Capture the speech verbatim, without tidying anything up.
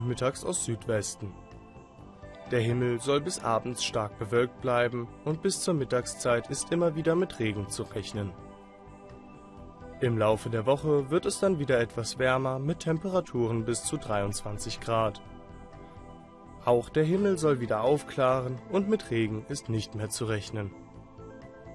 mittags aus Südwesten. Der Himmel soll bis abends stark bewölkt bleiben und bis zur Mittagszeit ist immer wieder mit Regen zu rechnen. Im Laufe der Woche wird es dann wieder etwas wärmer mit Temperaturen bis zu dreiundzwanzig Grad. Auch der Himmel soll wieder aufklaren und mit Regen ist nicht mehr zu rechnen.